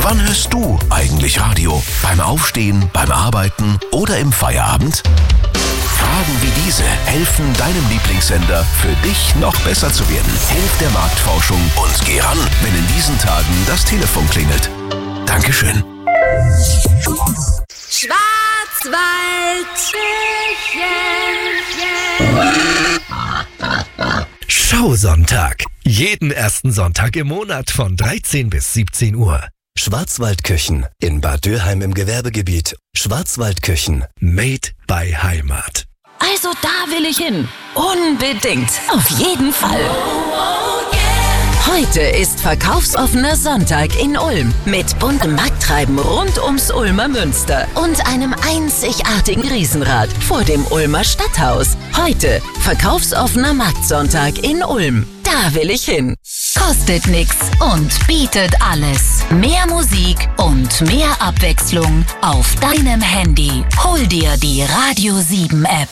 Wann hörst du eigentlich Radio? Beim Aufstehen, beim Arbeiten oder im Feierabend? Fragen wie diese helfen deinem Lieblingssender, für dich noch besser zu werden. Hilf der Marktforschung und geh ran, wenn in diesen Tagen das Telefon klingelt. Dankeschön. Schausonntag. Jeden ersten Sonntag im Monat von 13 bis 17 Uhr. Schwarzwaldküchen in Bad Dürheim im Gewerbegebiet. Schwarzwaldküchen. Made by Heimat. Also da will ich hin. Unbedingt. Auf jeden Fall. Heute ist verkaufsoffener Sonntag in Ulm mit buntem Markttreiben rund ums Ulmer Münster und einem einzigartigen Riesenrad vor dem Ulmer Stadthaus. Heute verkaufsoffener Marktsonntag in Ulm. Da will ich hin. Kostet nix und bietet alles. Mehr Musik und mehr Abwechslung auf deinem Handy. Hol dir die Radio 7 App.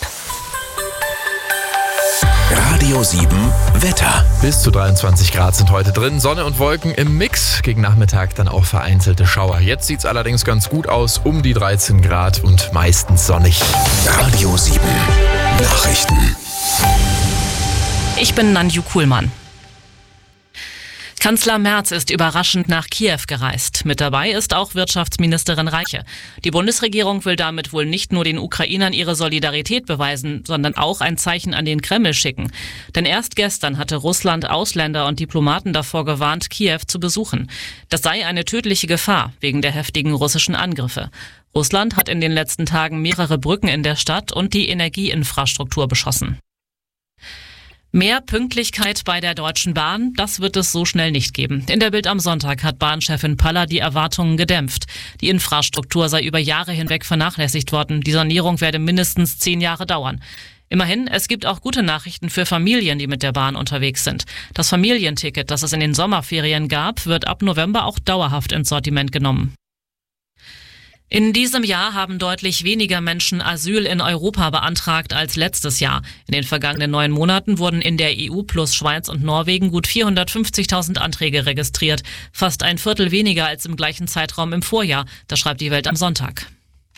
Radio 7 Wetter. Bis zu 23 Grad sind heute drin. Sonne und Wolken im Mix. Gegen Nachmittag dann auch vereinzelte Schauer. Jetzt sieht's allerdings ganz gut aus. Um die 13 Grad und meistens sonnig. Radio 7 Nachrichten. Ich bin Nanju Kuhlmann. Kanzler Merz ist überraschend nach Kiew gereist. Mit dabei ist auch Wirtschaftsministerin Reiche. Die Bundesregierung will damit wohl nicht nur den Ukrainern ihre Solidarität beweisen, sondern auch ein Zeichen an den Kreml schicken. Denn erst gestern hatte Russland Ausländer und Diplomaten davor gewarnt, Kiew zu besuchen. Das sei eine tödliche Gefahr wegen der heftigen russischen Angriffe. Russland hat in den letzten Tagen mehrere Brücken in der Stadt und die Energieinfrastruktur beschossen. Mehr Pünktlichkeit bei der Deutschen Bahn, das wird es so schnell nicht geben. In der Bild am Sonntag hat Bahnchefin Paller die Erwartungen gedämpft. Die Infrastruktur sei über Jahre hinweg vernachlässigt worden. Die Sanierung werde mindestens 10 Jahre dauern. Immerhin, es gibt auch gute Nachrichten für Familien, die mit der Bahn unterwegs sind. Das Familienticket, das es in den Sommerferien gab, wird ab November auch dauerhaft ins Sortiment genommen. In diesem Jahr haben deutlich weniger Menschen Asyl in Europa beantragt als letztes Jahr. In den vergangenen 9 Monaten wurden in der EU plus Schweiz und Norwegen gut 450.000 Anträge registriert. Fast ein Viertel weniger als im gleichen Zeitraum im Vorjahr. Das schreibt die Welt am Sonntag.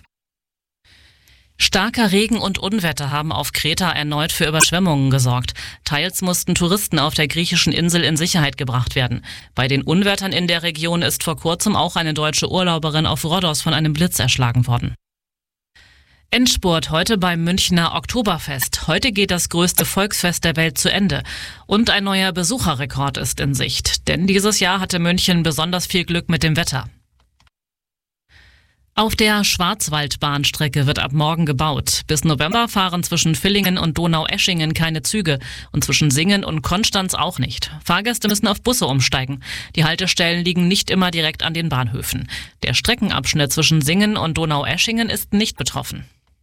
Starker Regen und Unwetter haben auf Kreta erneut für Überschwemmungen gesorgt. Teils mussten Touristen auf der griechischen Insel in Sicherheit gebracht werden. Bei den Unwettern in der Region ist vor kurzem auch eine deutsche Urlauberin auf Rhodos von einem Blitz erschlagen worden. Endspurt heute beim Münchner Oktoberfest. Heute geht das größte Volksfest der Welt zu Ende. Und ein neuer Besucherrekord ist in Sicht. Denn dieses Jahr hatte München besonders viel Glück mit dem Wetter. Auf der Schwarzwaldbahnstrecke wird ab morgen gebaut. Bis November fahren zwischen Villingen und Donaueschingen keine Züge und zwischen Singen und Konstanz auch nicht. Fahrgäste müssen auf Busse umsteigen. Die Haltestellen liegen nicht immer direkt an den Bahnhöfen. Der Streckenabschnitt zwischen Singen und Donaueschingen ist nicht betroffen.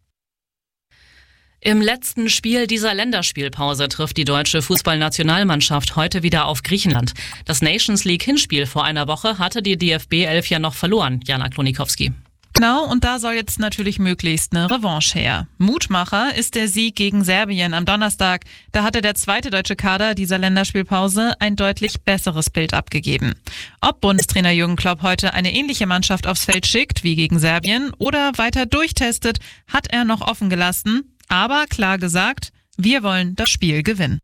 Im letzten Spiel dieser Länderspielpause trifft die deutsche Fußballnationalmannschaft heute wieder auf Griechenland. Das Nations League Hinspiel vor einer Woche hatte die DFB 11 ja noch verloren. Jana Klonikowski. Genau, und da soll jetzt natürlich möglichst eine Revanche her. Mutmacher ist der Sieg gegen Serbien am Donnerstag. Da hatte der zweite deutsche Kader dieser Länderspielpause ein deutlich besseres Bild abgegeben. Ob Bundestrainer Jürgen Klopp heute eine ähnliche Mannschaft aufs Feld schickt wie gegen Serbien oder weiter durchtestet, hat er noch offen gelassen. Aber klar gesagt, wir wollen das Spiel gewinnen.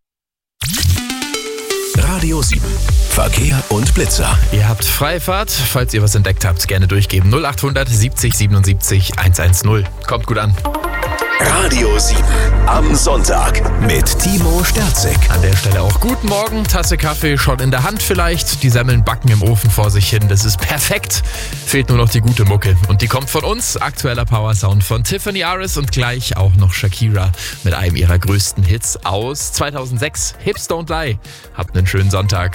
Radio 7 Verkehr und Blitzer. Ihr habt freie Fahrt. Falls ihr was entdeckt habt, gerne durchgeben. 0800 70 77 110. Kommt gut an. Radio 7 am Sonntag mit Timo Sterzig. An der Stelle auch guten Morgen. Tasse Kaffee schon in der Hand vielleicht. Die Semmeln backen im Ofen vor sich hin. Das ist perfekt. Fehlt nur noch die gute Mucke. Und die kommt von uns. Aktueller Power-Sound von Tiffany Aris und gleich auch noch Shakira mit einem ihrer größten Hits aus 2006. Hips Don't Lie. Habt einen schönen Sonntag.